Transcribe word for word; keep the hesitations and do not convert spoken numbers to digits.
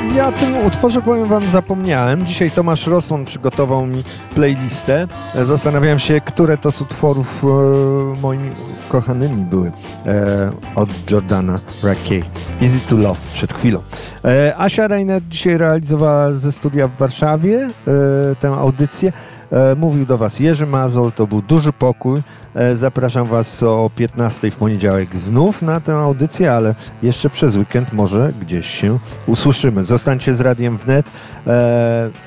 Ja o tym utworze, powiem wam, zapomniałem. Dzisiaj Tomasz Rosłon przygotował mi playlistę. Zastanawiałem się, które to z utworów e, moimi kochanymi były. E, od Jordana Rakey. Easy to Love przed chwilą. E, Asia Reiner dzisiaj realizowała ze studia w Warszawie e, tę audycję. E, mówił do was Jerzy Mazol, to był Duży Pokój. E, zapraszam was o piętnastej w poniedziałek znów na tę audycję, ale jeszcze przez weekend może gdzieś się usłyszymy. Zostańcie z Radiem Wnet. E,